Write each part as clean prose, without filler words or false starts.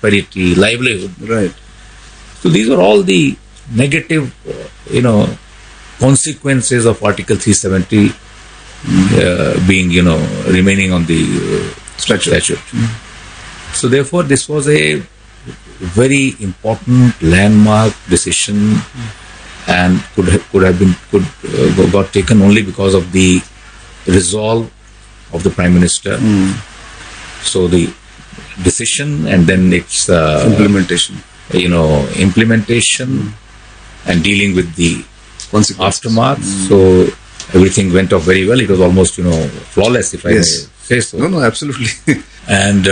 prosperity, livelihood. Right. So these are all the negative, consequences of Article 370 being, remaining on the statute. So therefore, this was a very important landmark decision, and got taken only because of the resolve of the Prime Minister. So the decision and then its implementation, and dealing with the aftermath. So everything went off very well. It was almost, flawless, if I may say so. No, absolutely. And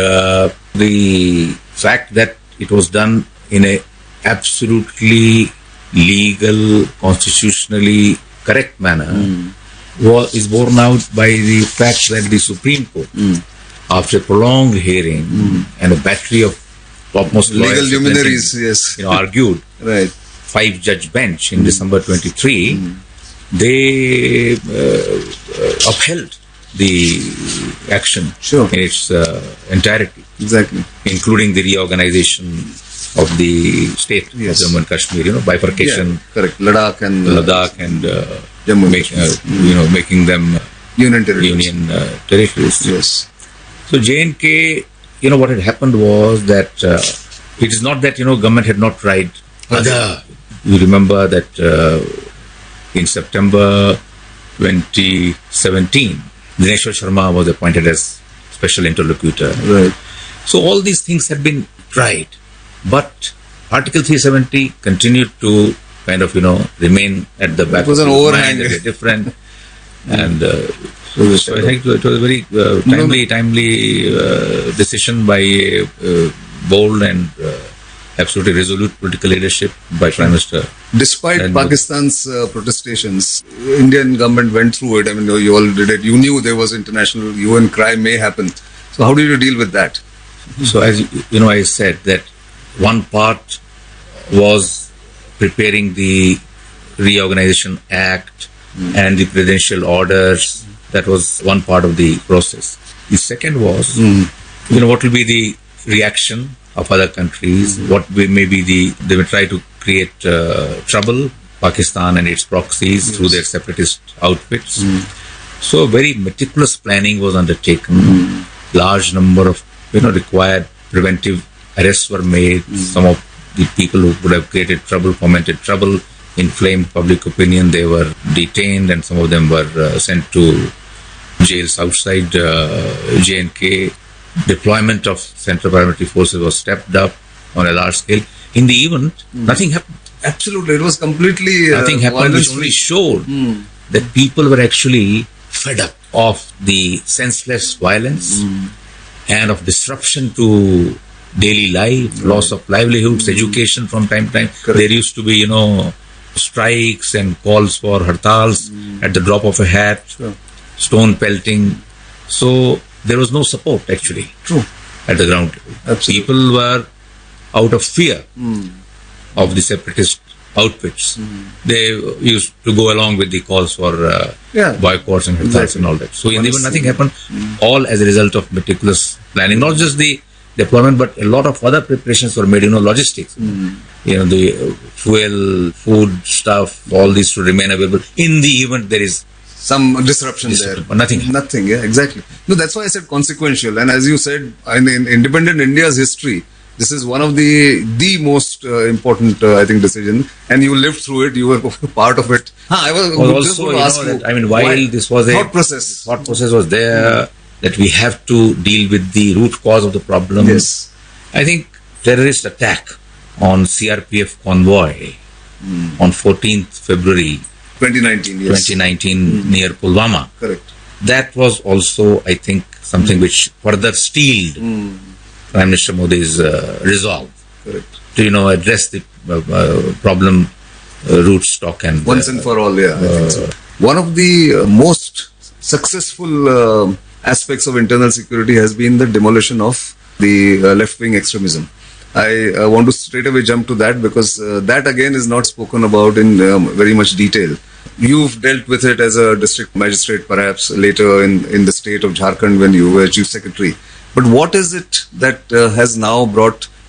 the fact that it was done in a absolutely legal, constitutionally correct manner is borne out by the fact that the Supreme Court, after a prolonged hearing and a battery of topmost legal luminaries, argued, right, 5-judge bench in December 23, they upheld the action in its entirety. Exactly. Including the reorganization of the state of Jammu and Kashmir, bifurcation. Yeah, correct. Ladakh and Jammu, making them union territories. Yes. So J&K, what had happened was that it is not that, government had not tried. You remember that in September 2017, Dineshwar Sharma was appointed as special interlocutor. Right. So all these things had been tried, but Article 370 continued to kind of, remain at the back. It was an overhang. Different, and so I think it was a very timely decision by a bold and absolutely resolute political leadership by Prime Minister. Despite Pakistan's protestations, Indian government went through it. I mean, you all did it. You knew there was international UN crime may happen. So how did you deal with that? So as I said that one part was preparing the Reorganization Act and the Prudential Orders. That was one part of the process. The second was, what will be the reaction of other countries? What may be they will try to create trouble, Pakistan and its proxies through their separatist outfits. So very meticulous planning was undertaken. Large number of required preventive arrests were made. Some of the people who would have created trouble, fomented trouble, inflamed public opinion, they were detained, and some of them were sent to jails outside J&K. Deployment of Central Paramilitary Forces was stepped up on a large scale. In the event, nothing happened. Absolutely, it was completely nothing happened, which only showed that people were actually fed up of the senseless violence and of disruption to daily life, loss of livelihoods, education from time to time. Correct. There used to be, strikes and calls for hartals at the drop of a hat, stone pelting. So there was no support actually at the ground level. Absolutely. People were out of fear of the separatist outfits. They used to go along with the calls for boycotts and hartals and all that. So in the end, nothing happened, all as a result of meticulous planning. Not just the deployment, but a lot of other preparations were made, logistics. The fuel, food stuff, all these to remain available. In the event there is some disruption there. But nothing, exactly. No, that's why I said consequential. And as you said, in independent India's history, this is one of the most important, I think, decision. And you lived through it. You were part of it. I was also, while this was a thought process was there, that we have to deal with the root cause of the problem. Yes. I think terrorist attack on CRPF convoy on 14th February 2019 near Pulwama. Correct. That was also, I think, something which further steeled Prime Minister Modi's resolve to address the problem root stock and once and for all. I think so. One of the most successful aspects of internal security has been the demolition of the left-wing extremism. I want to straight away jump to that because that again is not spoken about in very much detail. You've dealt with it as a district magistrate, perhaps later in the state of Jharkhand when you were chief secretary. But what is it that has now brought